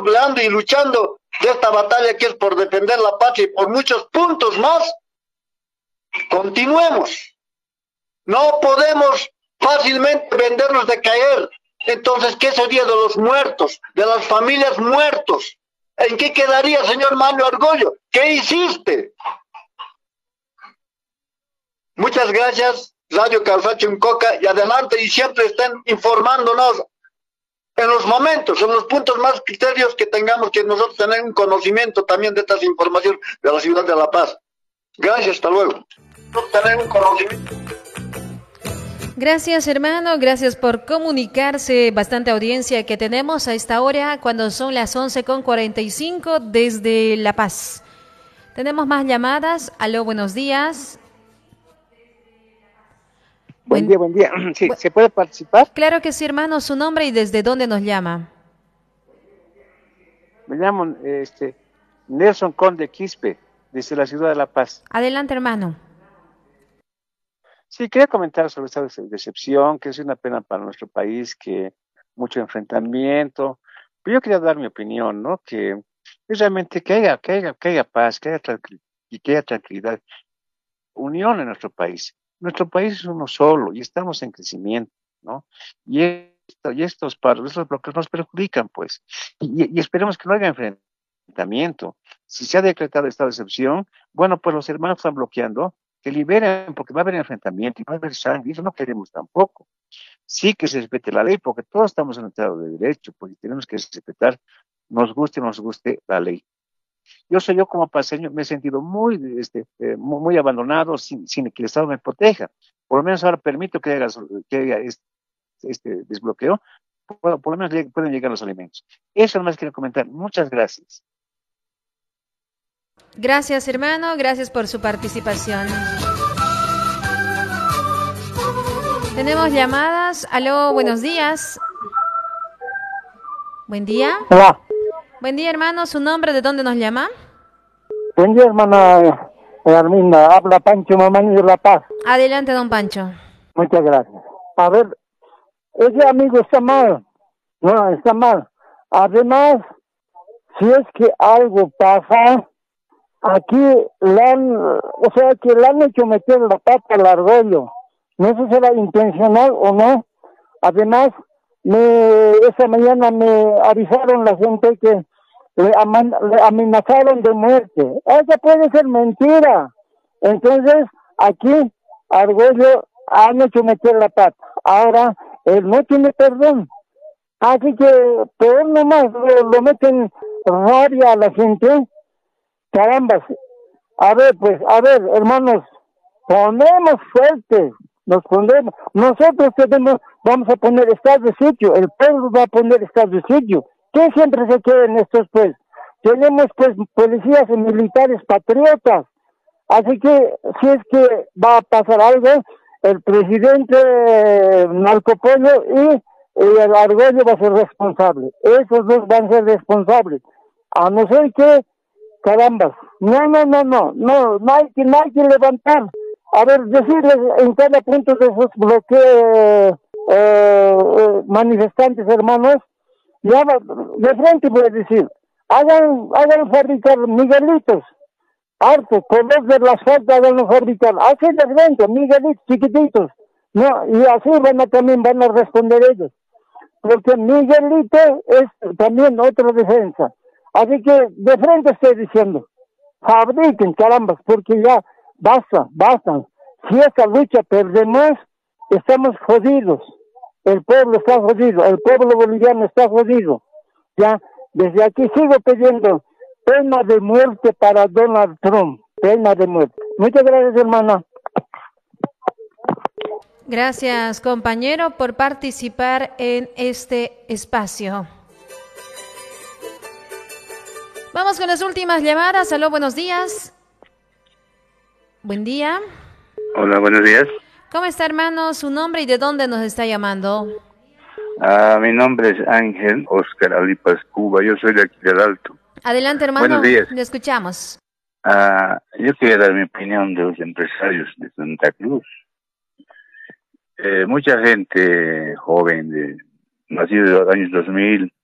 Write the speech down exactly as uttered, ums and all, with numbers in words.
peleando y luchando de esta batalla que es por defender la patria y por muchos puntos más. Continuemos. No podemos fácilmente vendernos de caer. Entonces, ¿qué sería de los muertos, de las familias muertos? ¿En qué quedaría, señor Manuel Argüello? ¿Qué hiciste? Muchas gracias, Radio Calzacho en Coca, y adelante, y siempre estén informándonos en los momentos, en los puntos más criterios que tengamos que nosotros tener un conocimiento también de estas informaciones de la ciudad de La Paz. Gracias, hasta luego. Tener un conocimiento. Gracias, hermano, gracias por comunicarse. Bastante audiencia que tenemos a esta hora cuando son las once con cuarenta y cinco desde La Paz. Tenemos más llamadas. Aló, buenos días. Buen, buen día, buen día. Sí, ¿se puede participar? Claro que sí, hermano. ¿Su nombre y desde dónde nos llama? Me llamo este, Nelson Conde Quispe, desde la ciudad de La Paz. Adelante, hermano. Sí, quería comentar sobre esta decepción, que es una pena para nuestro país, que mucho enfrentamiento. Pero yo quería dar mi opinión, ¿no? Que es realmente que haya, que haya, que haya paz, que haya y que haya tranquilidad, unión en nuestro país. Nuestro país es uno solo y estamos en crecimiento, ¿no? Y, esto, y estos paros, estos bloqueos nos perjudican, pues. Y, y esperemos que no haya enfrentamiento. Si se ha decretado esta decepción, bueno, pues los hermanos están bloqueando, que liberen, porque va a haber enfrentamiento y va a haber sangre, y eso no queremos tampoco. Sí que se respete la ley, porque todos estamos en el Estado de Derecho, pues tenemos que respetar, nos guste o no nos guste la ley. Yo soy yo como paseño, me he sentido muy, este, eh, muy, muy abandonado, sin, sin que el Estado me proteja. Por lo menos ahora permito que haya, que haya este, este desbloqueo, por, por lo menos pueden llegar los alimentos. Eso nomás quiero comentar. Muchas gracias. Gracias, hermano, gracias por su participación. Tenemos llamadas. Aló, buenos días. Buen día. Hola. Buen día, hermano. ¿Su nombre? ¿De dónde nos llama? Buen día, hermana Arminda. Habla Pancho Mamani de La Paz. Adelante, don Pancho. Muchas gracias. A ver, ese amigo está mal. No, está mal. Además, si es que algo pasa, aquí le han, o sea, que le han hecho meter la pata al Argüello. No sé si era intencional o no. Además, me, esa mañana me avisaron la gente que le, aman, le amenazaron de muerte. Esa puede ser mentira. Entonces, aquí, Argüello han hecho meter la pata. Ahora, él no tiene perdón. Así que, peor nomás, lo, lo meten rabia a la gente. Caramba. A ver, pues, a ver, hermanos, ponemos fuertes. Nos ponemos, nosotros tenemos, vamos a poner estado de sitio, el pueblo va a poner estado de sitio. ¿Qué siempre se queda en estos pues? Tenemos pues policías y militares patriotas. Así que si es que va a pasar algo, el presidente eh, Narcopollo y, y el Argüello va a ser responsable. Esos dos van a ser responsables. A no ser que, carambas, no, no, no, no, no, no hay que, no hay que levantar. A ver, decirles en cada punto de esos bloqueos eh, eh, manifestantes, hermanos, ya de frente voy a decir, hagan, hagan fabricar Miguelitos, harto, con dos de las faltas hagan fabricar, así de frente, Miguelitos chiquititos, no, y así van a, también van a responder ellos, porque Miguelito es también otra defensa, así que de frente estoy diciendo, fabriquen, carambas, porque ya basta, basta. Si esta lucha perdemos, estamos jodidos. El pueblo está jodido, el pueblo boliviano está jodido. Ya, desde aquí sigo pidiendo pena de muerte para Donald Trump, pena de muerte. Muchas gracias, hermana. Gracias, compañero, por participar en este espacio. Vamos con las últimas llamadas. Aló, buenos días. Buen día. Hola, buenos días. ¿Cómo está, hermano? ¿Su nombre y de dónde nos está llamando? Uh, mi nombre es Ángel Oscar Alipas Cuba. Yo soy de aquí del Alto. Adelante, hermano. Buenos días. Le escuchamos. Uh, yo quería dar mi opinión de los empresarios de Santa Cruz. Eh, mucha gente joven, de, nacida en los años dos mil,